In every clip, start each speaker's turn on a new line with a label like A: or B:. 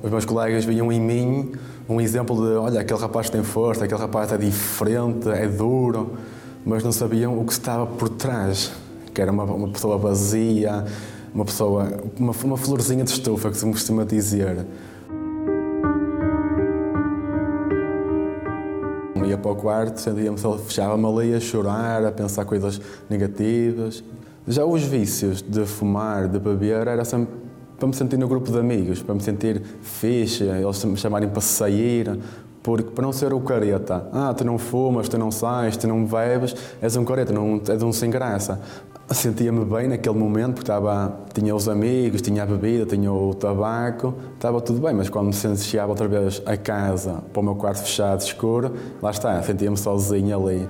A: Os meus colegas viam em mim um exemplo de, olha, aquele rapaz tem força, aquele rapaz é diferente, é duro, mas não sabiam o que estava por trás, que era uma pessoa vazia, uma florzinha de estufa, que se costuma dizer. Ia para o quarto, sentia-me, fechava-me ali a chorar, a pensar coisas negativas. Já os vícios de fumar, de beber, era sempre para me sentir no grupo de amigos, para me sentir fixe, eles me chamarem para sair, porque para não ser o careta. Tu não fumas, tu não sais, tu não bebes, és um careta, és um sem graça. Sentia-me bem naquele momento, porque tinha os amigos, tinha a bebida, tinha o tabaco, estava tudo bem, mas quando chegava outra vez a casa, para o meu quarto fechado, escuro, lá está, sentia-me sozinho ali.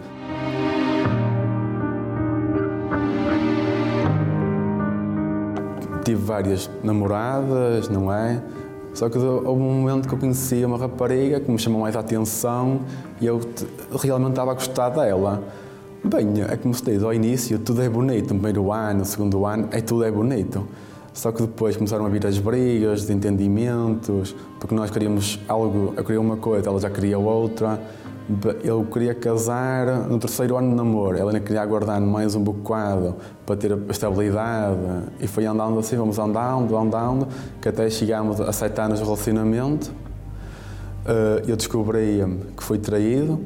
A: Tive várias namoradas, não é? Só que houve um momento que eu conheci uma rapariga que me chamou mais a atenção e eu realmente estava a gostar dela. Bem, é como se diz, ao início tudo é bonito, no primeiro ano, no segundo ano, tudo é bonito. Só que depois começaram a vir as brigas, os entendimentos, porque nós queríamos algo, eu queria uma coisa, ela já queria outra. Eu queria casar no terceiro ano de namoro, ela ainda queria aguardar mais um bocado para ter a estabilidade. E foi andando assim, vamos andando, que até chegámos a 7 anos de relacionamento. Eu descobri que fui traído.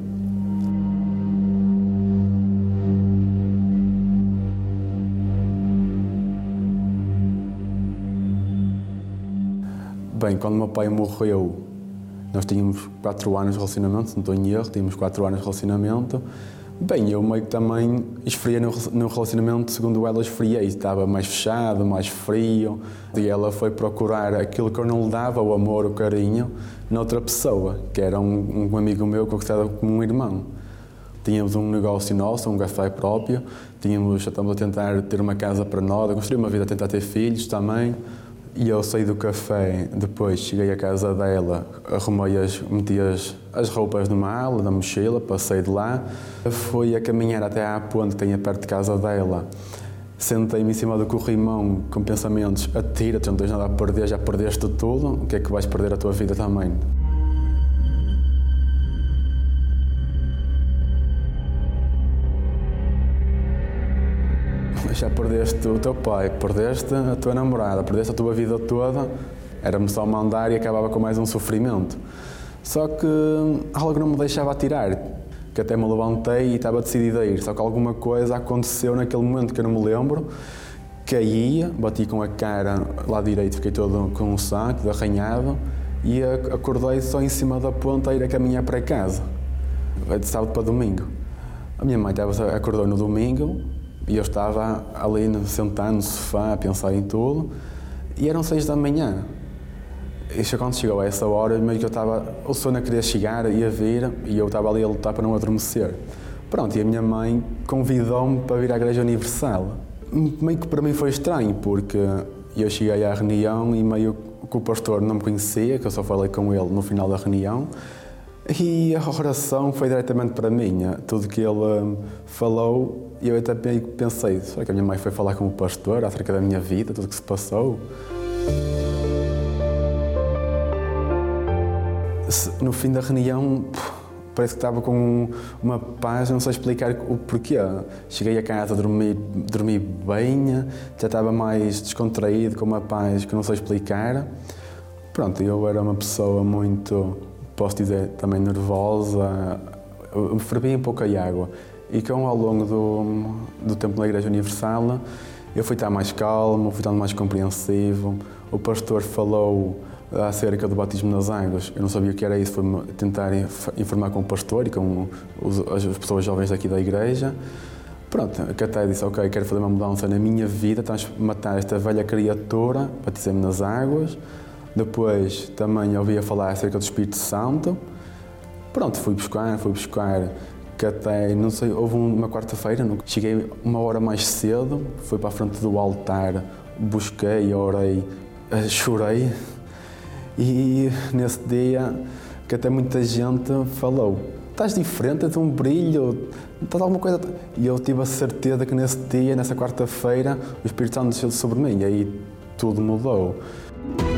A: Bem, quando meu pai morreu, nós tínhamos 4 anos de relacionamento, se não estou em erro, tínhamos 4 anos de relacionamento. Bem, eu meio que também esfriei no relacionamento, segundo ela esfriei, estava mais fechado, mais frio. E ela foi procurar aquilo que eu não lhe dava, o amor, o carinho, noutra pessoa, que era um amigo meu que eu gostava como um irmão. Tínhamos um negócio nosso, um café próprio, já estávamos a tentar ter uma casa para nós, construir uma vida, a tentar ter filhos também. E eu saí do café, depois cheguei à casa dela, meti as roupas numa mala, na mochila, passei de lá. Fui a caminhar até à ponte que tem perto de casa dela. Sentei-me em cima do corrimão com pensamentos, atira-te, não tens nada a perder, já perdeste tudo, o que é que vais perder a tua vida também? Já perdeste o teu pai, perdeste a tua namorada, perdeste a tua vida toda, era-me só mandar e acabava com mais um sofrimento. Só que algo não me deixava atirar, que até me levantei e estava decidido a ir, só que alguma coisa aconteceu naquele momento que eu não me lembro, caí, bati com a cara lá direito, fiquei todo com um sangue, arranhado, e acordei só em cima da ponta a ir a caminhar para casa, de sábado para domingo. A minha mãe acordou no domingo, e eu estava ali sentado no sofá a pensar em tudo, e eram 6 da manhã. E quando chegou a essa hora, meio que o sono queria chegar, ia vir, e eu estava ali a lutar para não adormecer. Pronto, e a minha mãe convidou-me para vir à Igreja Universal. Meio que para mim foi estranho, porque eu cheguei à reunião e meio que o pastor não me conhecia, que eu só falei com ele no final da reunião, e a oração foi diretamente para mim. Tudo que ele falou, e eu até pensei, será que a minha mãe foi falar com o pastor acerca da minha vida, tudo o que se passou? No fim da reunião, parece que estava com uma paz, não sei explicar o porquê. Cheguei a casa, dormi bem, já estava mais descontraído, com uma paz que não sei explicar. Pronto, eu era uma pessoa muito, posso dizer, também nervosa, eu fervia um pouco a água. E ao longo do tempo na Igreja Universal, eu fui estar mais calmo, fui estar mais compreensivo. O pastor falou acerca do batismo nas águas. Eu não sabia o que era isso, foi tentar informar com o pastor e com as pessoas jovens daqui da igreja. Pronto, que até disse, ok, quero fazer uma mudança na minha vida, matar esta velha criatura, batizei-me nas águas. Depois também ouvia falar acerca do Espírito Santo. Pronto, fui buscar, que até, não sei, houve uma quarta-feira, cheguei uma hora mais cedo, fui para a frente do altar, busquei, orei, chorei, e nesse dia, que até muita gente falou, estás diferente, tens um brilho, estás alguma coisa... E eu tive a certeza que nesse dia, nessa quarta-feira, o Espírito Santo desceu sobre mim, e aí tudo mudou.